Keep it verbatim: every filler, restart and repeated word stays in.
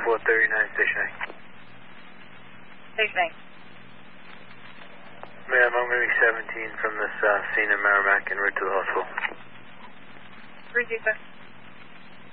four thirty-nine, stationary. Stationary. Ma'am, I'm going to be seventeen from this uh, scene in Merrimack en route to the hospital. Three, two, sir.